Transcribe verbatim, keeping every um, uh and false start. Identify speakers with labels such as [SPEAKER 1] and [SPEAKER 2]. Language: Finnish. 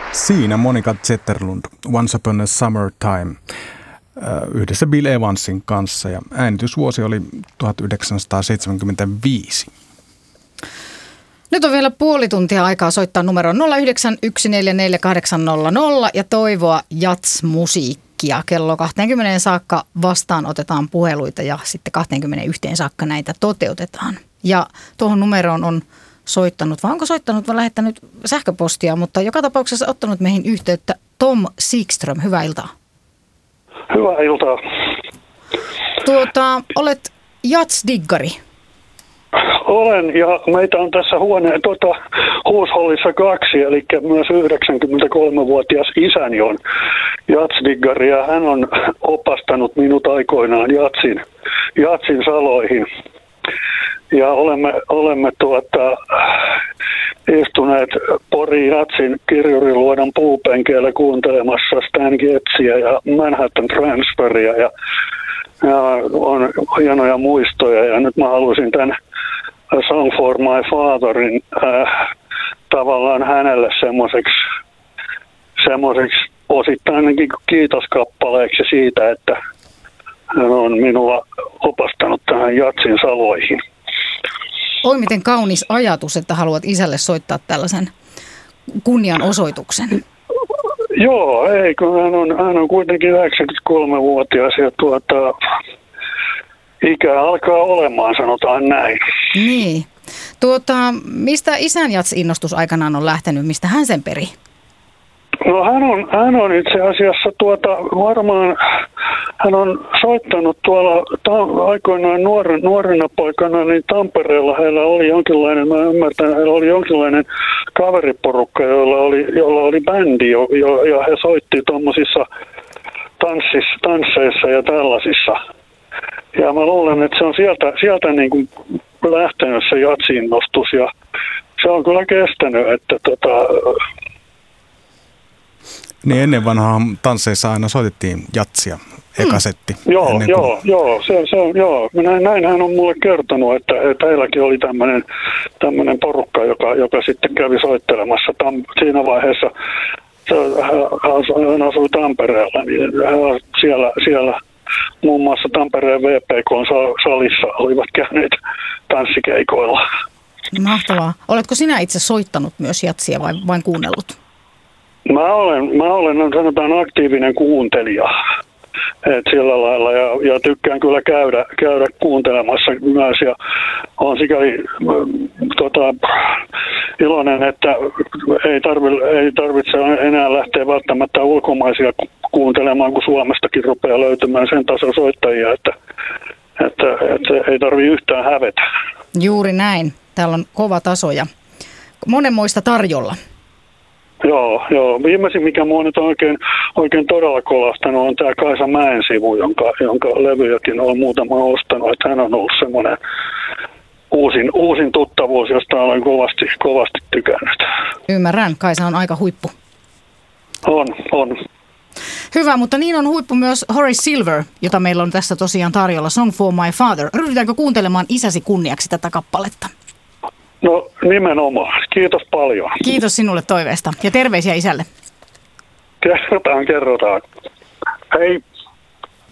[SPEAKER 1] Siinä Monika Zetterlund, Once Upon a Summer Time, yhdessä Bill Evansin kanssa, ja äänitysvuosi oli tuhatyhdeksänsataaseitsemänkymmentäviisi.
[SPEAKER 2] Nyt on vielä puoli tuntia aikaa soittaa numeroon nolla yhdeksän yksi neljä neljä kahdeksan nolla nolla ja toivoa jats-musiikkia. Kello kaksikymmentä saakka vastaan otetaan puheluita ja sitten kaksikymmentäyksi saakka näitä toteutetaan. Ja tuohon numeroon on soittanut, vai onko soittanut vai lähettänyt sähköpostia, mutta joka tapauksessa ottanut meihin yhteyttä Tom Sikström. Hyvää iltaa.
[SPEAKER 3] Hyvää iltaa.
[SPEAKER 2] Tuota, olet jats-diggari.
[SPEAKER 3] Olen, ja meitä on tässä huoneen tuota, huushollissa kaksi, eli myös yhdeksänkymmentäkolmevuotias isäni on jats-diggari, ja hän on opastanut minut aikoinaan jatsin, jatsin saloihin. Ja olemme, olemme tuota, istuneet Porin jatsin kirjuriluodan puupenkeillä kuuntelemassa Stan Getziä ja Manhattan Transferia, ja, ja on hienoja muistoja, ja nyt mä haluaisin tämän A Song for My Fatherin äh, tavallaan hänelle semmoiseksi semmoiseksi osittain ainakin kiitoskappaleeksi siitä, että hän on minua opastanut tähän jatsin saloihin.
[SPEAKER 2] Oi, miten kaunis ajatus, että haluat isälle soittaa tällaisen kunnianosoituksen.
[SPEAKER 3] Joo, ei, kun hän on, hän on kuitenkin yhdeksänkymmentäkolmevuotias ja tuota, ikä alkaa olemaan, sanotaan näin.
[SPEAKER 2] Niin. Tuota, mistä isän jats-innostus aikanaan on lähtenyt, mistä hän sen peri?
[SPEAKER 3] No hän on, hän on itse asiassa tuota, varmaan, hän on soittanut tuolla ta- aikoinaan nuoren, nuorena poikana, niin Tampereella heillä oli jonkinlainen, mä ymmärtän, heillä oli jonkinlainen kaveriporukka, jolla oli, jolla oli bändi, jo, jo, ja he soitti tuommoisissa tanssis, tansseissa ja tällaisissa. Ja mä luulen, että se on sieltä, sieltä niin kuin lähtenyt se jatsi-innostus, ja se on kyllä kestänyt, että tota...
[SPEAKER 1] Niin ennen vanhaan tansseissa aina soitettiin jatsia, eka setti.
[SPEAKER 3] Mm. Joo,
[SPEAKER 1] kuin...
[SPEAKER 3] joo, joo, se, se on, joo. Näin, näin hän on mulle kertonut, että, että heilläkin oli tämmöinen, tämmöinen porukka, joka, joka sitten kävi soittelemassa tam, siinä vaiheessa. Se, hän asui Tampereella, niin hän siellä, siellä muun muassa Tampereen V P K-salissa olivat käyneet tanssikeikoilla.
[SPEAKER 2] Mahtavaa. Oletko sinä itse soittanut myös jatsia vai vain kuunnellut?
[SPEAKER 3] Mä olen, mä olen sanotaan aktiivinen kuuntelija, et sillä lailla, ja, ja tykkään kyllä käydä, käydä kuuntelemassa myös, ja olen sikäli tota, iloinen, että ei, tarvi, ei tarvitse enää lähteä välttämättä ulkomaisia kuuntelemaan, kun Suomestakin rupeaa löytymään sen tason soittajia, että, että, että ei tarvitse yhtään hävetä.
[SPEAKER 2] Juuri näin. Täällä on kova taso ja monenmoista tarjolla.
[SPEAKER 3] Joo, joo. Viimeisin, mikä minua nyt oikein, oikein todella kolastanut, on tämä Kaisa Mäensivu, jonka, jonka levyjäkin olen muutama ostanut. Että hän on ollut semmoinen uusin, uusin tuttavuus, josta olen kovasti, kovasti tykännyt.
[SPEAKER 2] Ymmärrän. Kaisa on aika huippu.
[SPEAKER 3] On, on.
[SPEAKER 2] Hyvä, mutta niin on huippu myös Horace Silver, jota meillä on tässä tosiaan tarjolla, Song for My Father. Ryhdytäänkö kuuntelemaan isäsi kunniaksi tätä kappaletta?
[SPEAKER 3] No nimenomaan. Kiitos paljon.
[SPEAKER 2] Kiitos sinulle toiveesta ja terveisiä isälle.
[SPEAKER 3] Kerrotaan, kerrotaan. Hei.